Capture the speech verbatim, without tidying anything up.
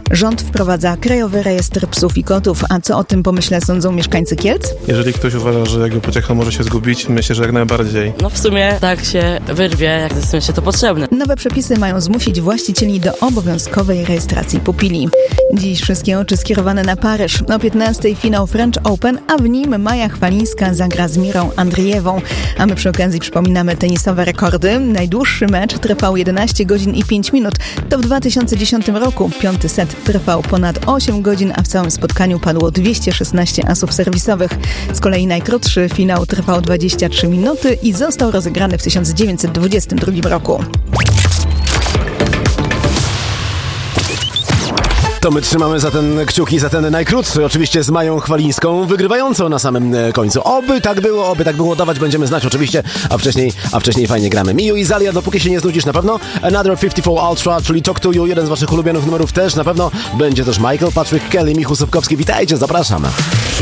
Rząd wprowadza Krajowy Rejestr Psów i Kotów. A co o tym pomyśle sądzą mieszkańcy Kielc? Jeżeli ktoś uważa, że jego pociechą może się zgubić, myślę, że jak najbardziej. No w sumie tak się wyrwie, jak jest w sensie to potrzebne. Nowe przepisy mają zmusić właścicieli do obowiązkowej rejestracji pupili. Dziś wszystkie oczy skierowane na Paryż. O piętnastej finał French Open, a w nim Maja Chwalińska zagra z Mirą Andrijewą. A my przy okazji przypominamy tenisowe rekordy. Najdłuższy mecz trwał jedenaście godzin i pięć minut. To w dwa tysiące dziesiątym roku. Piąty set trwał ponad osiem godzin, a w całym spotkaniu padło dwieście szesnaście asów serwisowych. Z kolei najkrótszy finał trwał dwadzieścia trzy minuty i został rozegrany w tysiąc dziewięćset dwudziestym drugim roku. To my trzymamy za ten kciuki, za ten najkrótszy, oczywiście z Mają Chwalińską, wygrywającą na samym końcu. Oby tak było, oby tak było, dawać będziemy znać oczywiście, a wcześniej, a wcześniej fajnie gramy. Miu i Zalia, dopóki się nie znudzisz na pewno. Another pięćdziesiąt cztery Ultra, czyli Talk to You, jeden z waszych ulubionych numerów też na pewno. Będzie też Michael, Patrick Kelly, Michał Sobkowski. Witajcie, zapraszam.